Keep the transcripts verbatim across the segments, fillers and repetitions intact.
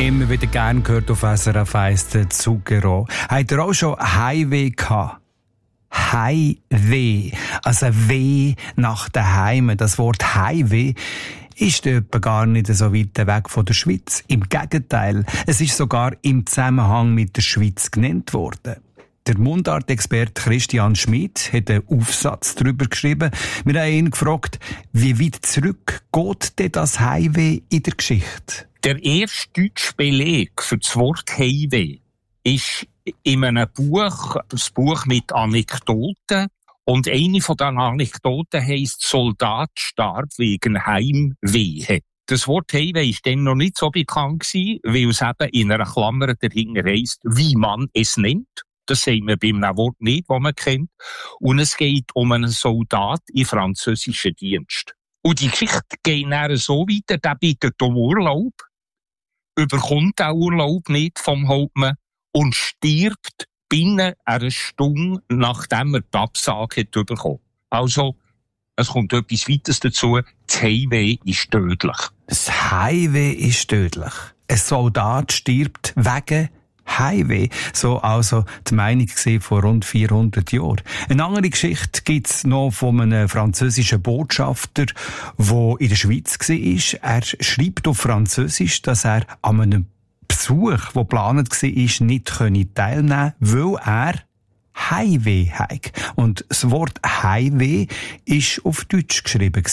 Immer wieder gern gehört auf S R F eins, der Zucchero. Habt ihr auch schon Heimweh gehabt? Heimweh. Also Weh nach daheim. Das Wort Heimweh ist etwa gar nicht so weit weg von der Schweiz. Im Gegenteil, es ist sogar im Zusammenhang mit der Schweiz genannt worden. Der Mundartexperte Christian Schmid hat einen Aufsatz darüber geschrieben. Wir haben ihn gefragt, wie weit zurück geht denn das Heimweh in der Geschichte? Der erste deutsche Beleg für das Wort Heimweh ist in einem Buch, das Buch mit Anekdoten. Und eine von den Anekdoten heisst, Soldat starb wegen Heimweh. Das Wort Heimweh war dann noch nicht so bekannt gewesen, weil es eben in einer Klammer dahinter heisst, wie man es nennt. Das sagt man bei einem Wort nicht, das man kennt. Und es geht um einen Soldat in französischen Dienst. Und die Geschichte geht dann so weiter, der bittet um Urlaub, überkommt auch Urlaub nicht vom Hauptmann und stirbt binnen einer Stunde, nachdem er die Absage hat bekommen. Also, es kommt etwas weiteres dazu. Das Heimweh ist tödlich. Das Heimweh ist tödlich. Ein Soldat stirbt wegen Heimweh. So also die Meinung vor rund vierhundert Jahren. Eine andere Geschichte gibt's noch von einem französischen Botschafter, der in der Schweiz war. Er schreibt auf Französisch, dass er an einem Besuch, der geplant war, nicht teilnehmen konnte, weil er Heimweh hat. Und das Wort Heimweh war auf Deutsch geschrieben.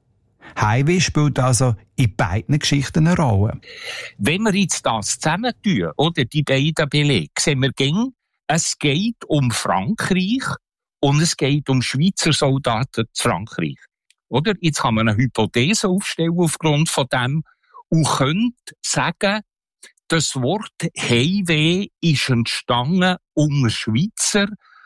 Heimweh spielt also in beiden Geschichten eine Rolle. Wenn wir jetzt das zusammentun, oder die beiden Belege, sehen wir gern, es geht um Frankreich und es geht um Schweizer Soldaten zu Frankreich. Oder? Jetzt kann man eine Hypothese aufstellen aufgrund von dem und könnte sagen, das Wort Heimweh ist entstanden unter Schweizer,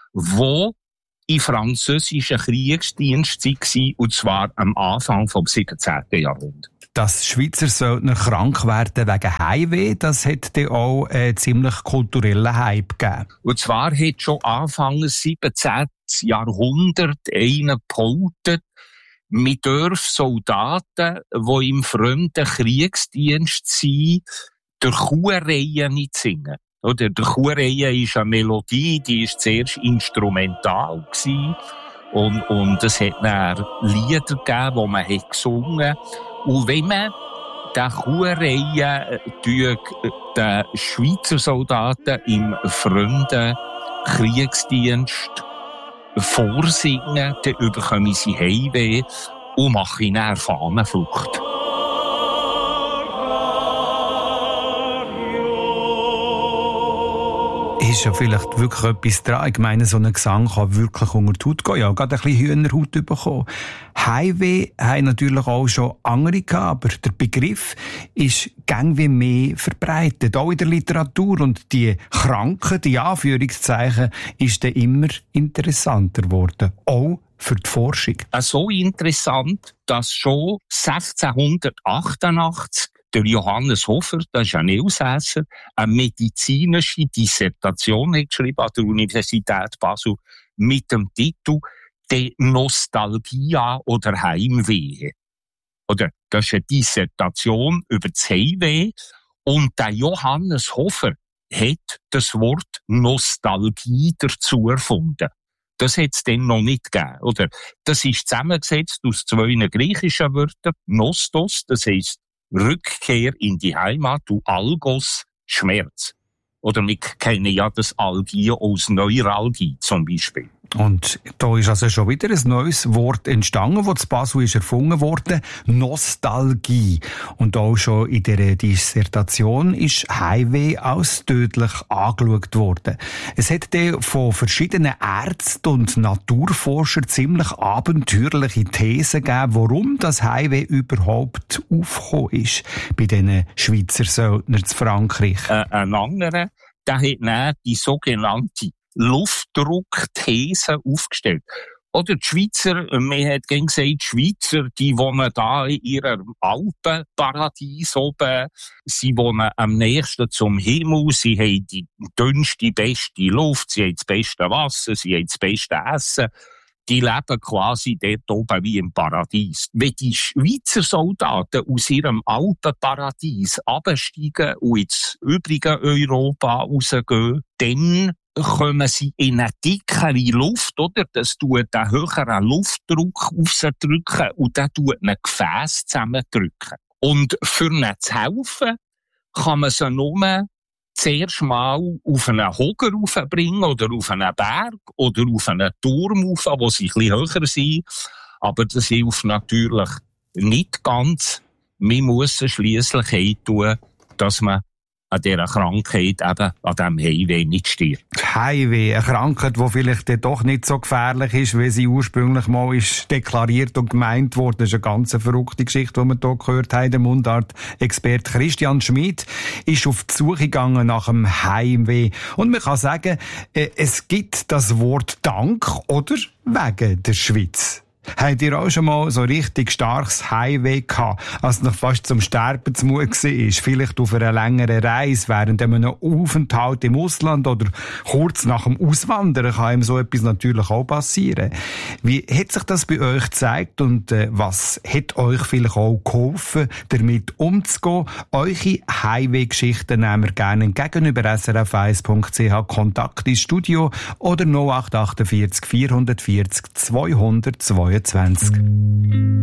die in französischen Kriegsdienst waren, und zwar am Anfang vom siebzehnten Jahrhundert. Dass Schweizer Söldner krank werden wegen Heimweh, das hat dann auch einen ziemlich kulturellen Hype gegeben. Und zwar hat schon Anfang des siebzehnten Jahrhunderts einer behauptet, man dürfe Soldaten, die im fremden Kriegsdienst sind, der Kuhreihe nicht singen. Oder der Kuhreihe ist eine Melodie, die ist zuerst instrumental gewesen. Und, und es hat dann Lieder gegeben, die man hat gesungen. Und wenn man den Kuhreihe den Schweizer Soldaten im fremden Kriegsdienst vorsingen, dann bekommen sie Heimweh und machen dann Fahnenflucht. Ist ja vielleicht wirklich etwas dran. Ich meine, so ein Gesang kann wirklich unter die Haut gehen. Ja, gerade ein bisschen Hühnerhaut bekommen. Heimweh haben natürlich auch schon andere gehabt, aber der Begriff ist gäng wie mehr verbreitet. Auch in der Literatur. Und die Kranken, die Anführungszeichen, ist dann immer interessanter geworden. Auch für die Forschung. So interessant, dass schon sechzehnhundertachtundachtzig der Johannes Hofer, das ist ein Elsässer, eine medizinische Dissertation hat geschrieben an der Universität Basel mit dem Titel «De Nostalgia oder Heimweh». Oder, das ist eine Dissertation über das Heimweh. Und der Johannes Hofer hat das Wort Nostalgie dazu erfunden. Das hat es dann noch nicht gegeben. Oder, das ist zusammengesetzt aus zwei griechischen Wörtern. Nostos, das heisst Rückkehr in die Heimat, und Algos, Schmerz. Oder wir kennen ja das Algie aus Neuralgie zum Beispiel. Und da ist also schon wieder ein neues Wort entstanden, das in Basel ist erfunden wurde, Nostalgie. Und auch schon in der Dissertation ist Heimweh als tödlich angeschaut worden. Es hat dann von verschiedenen Ärzten und Naturforschern ziemlich abenteuerliche Thesen gegeben, warum das Heimweh überhaupt aufgekommen ist bei diesen Schweizer Söldnern zu Frankreich. Äh, ein anderer, der hat dann die sogenannte Luftdruckthese aufgestellt. Oder die Schweizer, man hat gern gesagt, die Schweizer, die wohnen da in ihrem Alpenparadies oben, sie wohnen am nächsten zum Himmel, sie haben die dünnste, beste Luft, sie haben das beste Wasser, sie haben das beste Essen. die leben quasi dort oben wie im Paradies. Wenn die Schweizer Soldaten aus ihrem Alpenparadies absteigen und ins übrige Europa rausgehen, dann kommen sie in eine dickere Luft, oder? Das tut einen höheren Luftdruck auf sie drücken und das tut ein Gefäß zusammendrücken. Und für ihnen zu helfen, kann man sie nur zuerst mal auf einen Hocker raufbringen oder auf einen Berg oder auf einen Turm rauf, wo sie ein bisschen höher sind. Aber das hilft natürlich nicht ganz. Man muss sie schliesslich eintun, dass man an dieser Krankheit, eben an diesem Heimweh nicht stirbt. Heimweh, eine Krankheit, die vielleicht dann doch nicht so gefährlich ist, wie sie ursprünglich mal ist deklariert und gemeint wurde. Das ist eine ganz verrückte Geschichte, die wir hier gehört haben. Der Mundart-Experte Christian Schmid ist auf die Suche gegangen nach dem Heimweh. Und man kann sagen, es gibt das Wort Dank oder wegen der Schweiz. Habt ihr auch schon mal so richtig starkes Heimweh gehabt, als es noch fast zum Sterben zumute war? Vielleicht auf einer längeren Reise, während einem Aufenthalt im Ausland oder kurz nach dem Auswandern kann ihm so etwas natürlich auch passieren. Wie hat sich das bei euch gezeigt und äh, was hat euch vielleicht auch geholfen, damit umzugehen? Eure Heimweh-Geschichten nehmen wir gerne entgegen über s r f eins punkt c h Kontakt ins Studio oder null acht vier acht vier vier vier zwei zwei zwei.